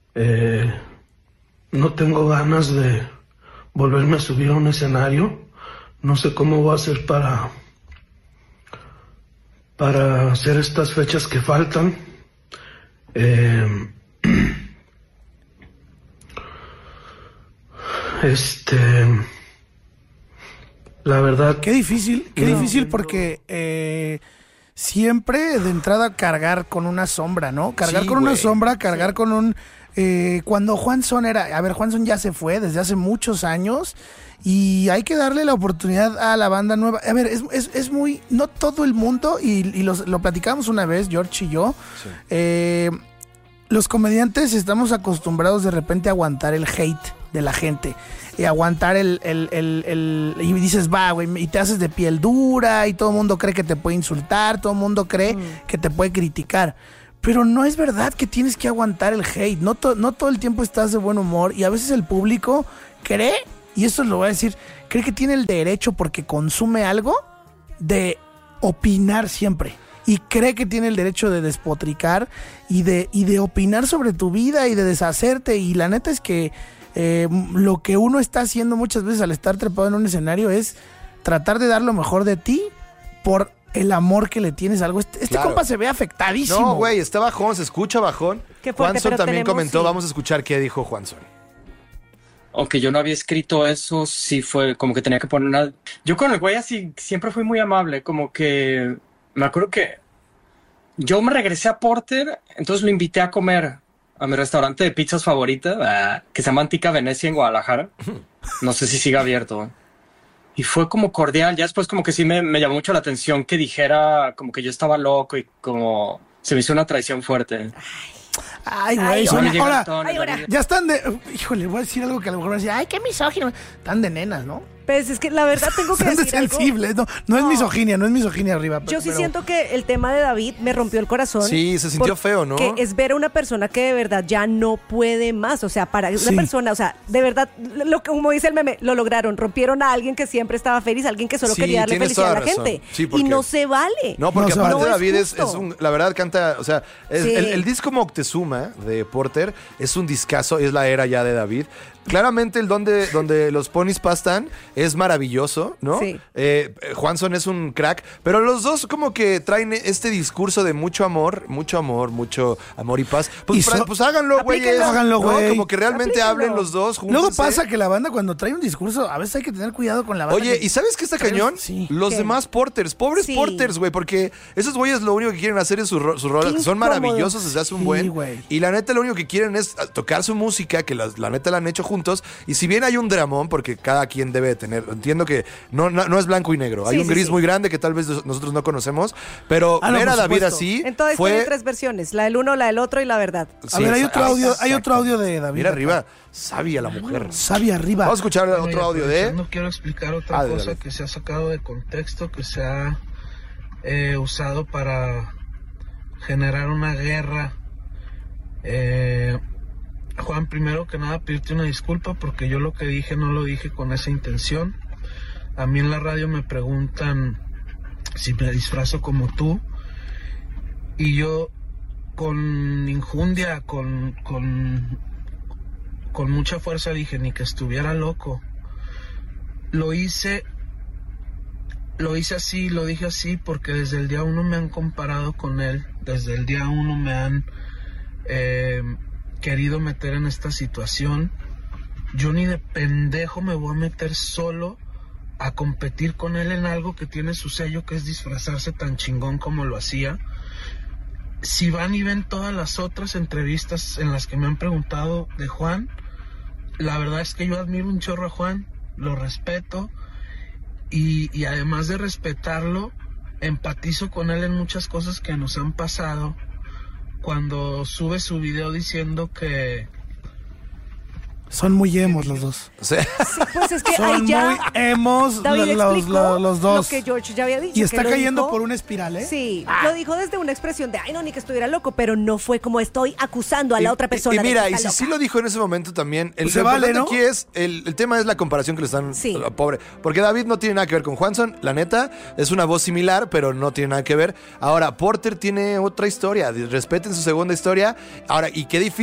Eh, no tengo ganas de volverme a subir a un escenario. No sé cómo voy a hacer para hacer estas fechas que faltan. La verdad. Qué difícil porque siempre de entrada cargar con una sombra, ¿no? Cargar con una sombra, cargar con un... cuando Juanson Juanson ya se fue desde hace muchos años y hay que darle la oportunidad a la banda nueva. A ver, es muy... No todo el mundo, y lo platicamos una vez, George y yo, los comediantes estamos acostumbrados de repente a aguantar el hate de la gente. Y aguantar y dices, va, güey, y te haces de piel dura y todo el mundo cree que te puede insultar, todo el mundo cree que te puede criticar. Pero no es verdad que tienes que aguantar el hate. No todo el tiempo estás de buen humor y a veces el público cree, y esto lo voy a decir, cree que tiene el derecho porque consume algo de opinar siempre. Y cree que tiene el derecho de despotricar y de opinar sobre tu vida y de deshacerte. Y la neta es que lo que uno está haciendo muchas veces al estar trepado en un escenario es tratar de dar lo mejor de ti por el amor que le tienes a algo. Claro. Compa se ve afectadísimo. No, güey, está bajón, se escucha bajón. Juanson también comentó, vamos a escuchar qué dijo Juanson. Aunque yo no había escrito eso, sí fue como que tenía que poner una... Yo con el güey así siempre fui muy amable, como que... Me acuerdo que yo me regresé a Porter, entonces lo invité a comer a mi restaurante de pizzas favorita, que se llama Antica Venecia en Guadalajara. No sé si sigue abierto. Y fue como cordial. Ya después como que sí me llamó mucho la atención que dijera como que yo estaba loco y como se me hizo una traición fuerte. Ay, güey, ahora, ya están de... Híjole, voy a decir algo que a lo mejor va a decir, ay, qué misógino. Están de nenas, ¿no? Pues es que la verdad tengo que decir algo. Sensibles, no es misoginia arriba. Yo sí siento que el tema de David me rompió el corazón. Sí, se sintió feo, ¿no? Que es ver a una persona que de verdad ya no puede más. O sea, para una persona, o sea, de verdad, como dice el meme, lo lograron. Rompieron a alguien que siempre estaba feliz, alguien que solo quería darle felicidad a la gente. Sí, y no se vale. No, porque aparte David es la verdad canta, o sea, el disco Moctezuma de Porter es un discazo, es la era ya de David. Claramente el donde los ponis pastan es maravilloso, ¿no? Sí. Juanson es un crack, pero los dos como que traen este discurso de mucho amor y paz. Pues háganlo, güey. Háganlo, güey. ¿No? Como que realmente hablen los dos juntos. Luego pasa que la banda cuando trae un discurso, a veces hay que tener cuidado con la banda. Oye, ¿y sabes qué está cañón? Sí. Los demás Porters, pobres Porters, güey, porque esos güeyes lo único que quieren hacer es sus rolas, que son maravillosos desde hace un buen. Güey. Y la neta lo único que quieren es tocar su música, que la neta la han hecho juntos. Y si bien hay un dramón, porque cada quien debe tener, entiendo que no es blanco y negro, hay un gris muy grande que tal vez nosotros no conocemos, pero ver a David así entonces tiene tres versiones, la del uno, la del otro y la verdad. A ver, hay otro audio de David. Mira arriba, sabia la mujer. Sabia arriba. Vamos a escuchar otro audio de... No quiero explicar otra cosa que se ha sacado de contexto, que se ha usado para generar una guerra. Juan, primero que nada pedirte una disculpa porque yo lo que dije no lo dije con esa intención. A mí en la radio me preguntan si me disfrazo como tú y yo con injundia, con mucha fuerza dije ni que estuviera loco. Lo hice así, lo dije así porque desde el día uno me han comparado con él, desde el día uno me han querido meter en esta situación. Yo ni de pendejo me voy a meter solo a competir con él en algo que tiene su sello, que es disfrazarse tan chingón como lo hacía. Si van y ven todas las otras entrevistas en las que me han preguntado de Juan, la verdad es que yo admiro un chorro a Juan, lo respeto y además de respetarlo, empatizo con él en muchas cosas que nos han pasado. Cuando sube su video diciendo que son muy emos los dos. Sí, pues es que son ya muy emos los dos. Lo que George ya había dicho. Y está cayendo dijo, por una espiral, ¿eh? Sí, lo dijo desde una expresión de, ay, no, ni que estuviera loco, pero no fue como estoy acusando a la otra persona. Y mira, de que y está si sí lo dijo en ese momento también, pues se vale, ¿no? Aquí es, el tema es la comparación que le están pobre. Porque David no tiene nada que ver con Juanson, la neta, es una voz similar, pero no tiene nada que ver. Ahora, Porter tiene otra historia, respeten su segunda historia. Ahora, y qué difícil